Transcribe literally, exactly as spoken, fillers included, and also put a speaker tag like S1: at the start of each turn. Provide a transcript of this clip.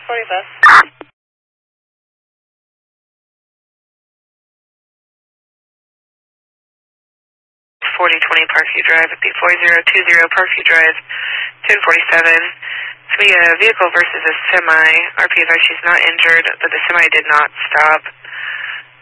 S1: forty bus.
S2: forty twenty Parkview Drive, it'd be four zero two zero Parkview Drive, ten forty-seven. It's be a vehicle versus a semi. R P advice she's not injured, but the semi did not stop.